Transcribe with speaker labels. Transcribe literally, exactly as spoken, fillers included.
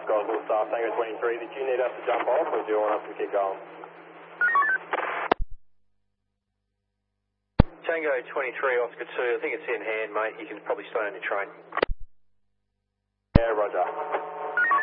Speaker 1: Goswell Staff, Tango twenty-three. Did you need us to jump off or do you want us to keep going?
Speaker 2: Tango twenty-three, Oscar two, I think it's in hand, mate. You can probably stay on your train.
Speaker 1: Yeah, roger.